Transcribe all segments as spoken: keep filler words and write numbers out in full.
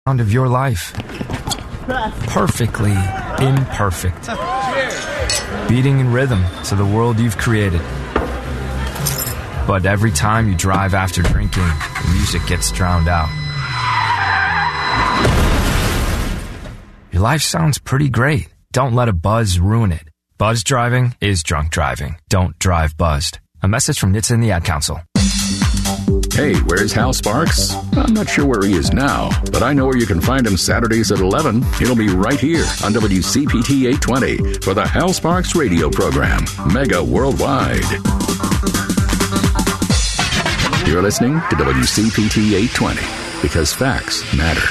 of your life. Perfectly imperfect. Beating in rhythm to the world you've created. But every time you drive after drinking, the music gets drowned out. Your life sounds pretty great. Don't let a buzz ruin it. Buzz driving is drunk driving. Don't drive buzzed. A message from N H T S A and the Ad Council. Hey, where's Hal Sparks? I'm not sure where he is now, but I know where you can find him Saturdays at eleven. He'll be right here on W C P T eight twenty for the Hal Sparks radio program, Mega Worldwide. You're listening to W C P T eight twenty because facts matter.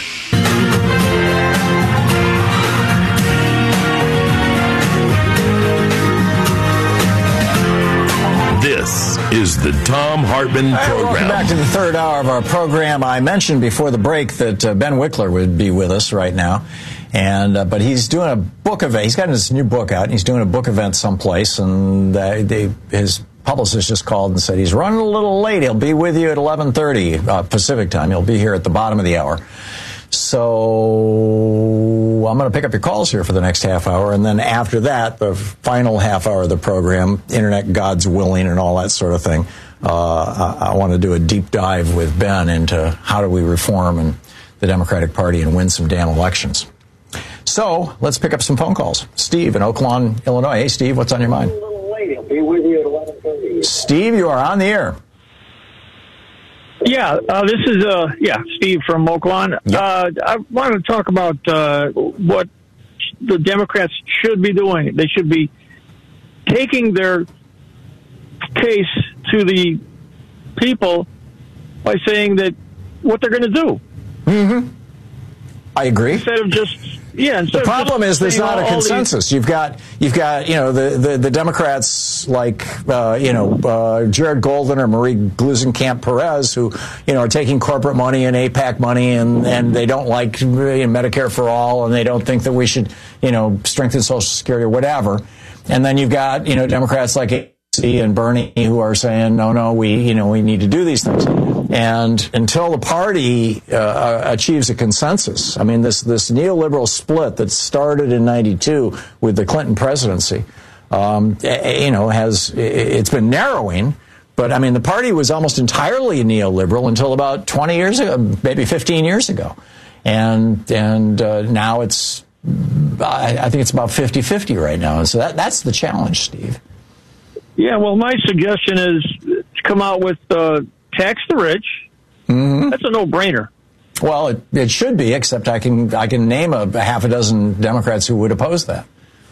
This is the Thom Hartmann Right, program. welcome back to the third hour of our program. I mentioned before the break that uh, Ben Wickler would be with us right now, and uh, but he's doing a book event. He's got his new book out, and he's doing a book event someplace, and uh, they, his publicist just called and said he's running a little late. He'll be with you at eleven thirty uh, Pacific time. He'll be here at the bottom of the hour. So I'm going to pick up your calls here for the next half hour, and then after that, the final half hour of the program, Internet God's willing and all that sort of thing, uh, I, I want to do a deep dive with Ben into how do we reform and the Democratic Party and win some damn elections. So let's pick up some phone calls. Steve in Oak Lawn, Illinois. Hey, Steve, what's on your mind? A little late. I'll be with you at eleven thirty. Steve, you are on the air. Yeah, uh, this is, uh, yeah, Steve from Oak Lawn. Yep. Uh, I want to talk about uh, what the Democrats should be doing. They should be taking their case to the people by saying that what they're going to do. Mm-hmm. I agree. Instead of just, yeah. The problem is there's not a consensus. You've got, you've got, you know, the, the, the Democrats like, uh, you know, uh, Jared Golden or Marie Gluesenkamp Perez, who, you know, are taking corporate money and AIPAC money, and, and they don't like, you know, Medicare for all, and they don't think that we should, you know, strengthen Social Security or whatever. And then you've got, you know, Democrats like A C and Bernie who are saying, no, no, we, you know, we need to do these things. And until the party uh, achieves a consensus, I mean, this this neoliberal split that started in ninety-two with the Clinton presidency, um, you know, has it's been narrowing. But I mean, the party was almost entirely neoliberal until about twenty years ago, maybe fifteen years ago, and and uh, now it's I, I think it's about fifty-fifty right now. And so that that's the challenge, Steve. Yeah, well, my suggestion is to come out with uh, tax the rich. Mm-hmm. That's a no-brainer. Well, it, it should be, except I can I can name a, a half a dozen Democrats who would oppose that.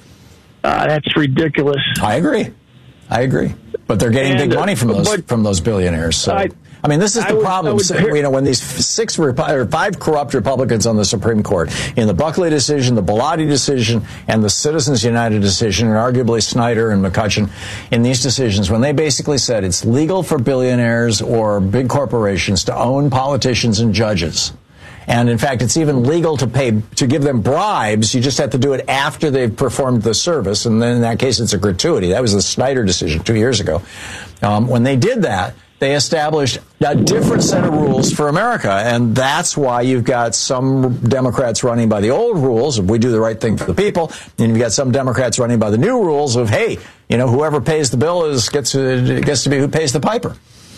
Uh, that's ridiculous. I agree. I agree. But they're getting And, big money from those but, from those billionaires. So I, I mean, this is the would, problem. would, So, you know, when these six or five corrupt Republicans on the Supreme Court, in the Buckley decision, the Bellotti decision, and the Citizens United decision, and arguably Snyder and McCutcheon, in these decisions, when they basically said it's legal for billionaires or big corporations to own politicians and judges. And in fact, it's even legal to pay, to give them bribes. You just have to do it after they've performed the service. And then in that case, it's a gratuity. That was the Snyder decision two years ago. Um, when they did that, they established a different set of rules for America. And that's why you've got some Democrats running by the old rules of we do the right thing for the people. And you've got some Democrats running by the new rules of, hey, you know, whoever pays the bill is gets to, gets to be who pays the piper.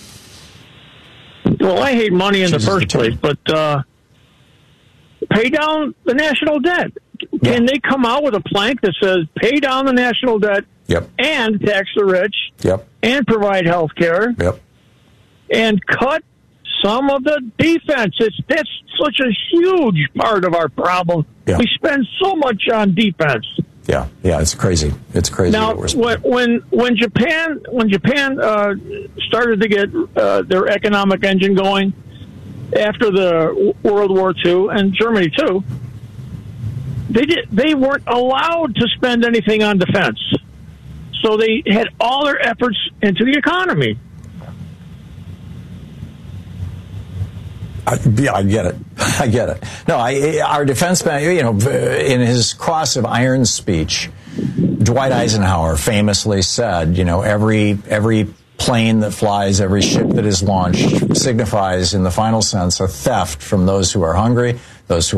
Well, I hate money in the first place, but uh, pay down the national debt. Yeah. Can they come out with a plank that says pay down the national debt Yep. and tax the rich Yep. and provide health care Yep. and cut some of the defense? It's, that's such a huge part of our problem. Yeah. We spend so much on defense. Yeah, yeah, it's crazy. It's crazy. Now, what we're when when when Japan when Japan uh, started to get uh, their economic engine going after the World War Two, and Germany too, they did they weren't allowed to spend anything on defense, so they had all their efforts into the economy. I, yeah, I get it. I get it. No, I, our defense, you know, in his Cross of Iron speech, Dwight Eisenhower famously said, you know, every every plane that flies, every ship that is launched signifies, in the final sense, a theft from those who are hungry, those who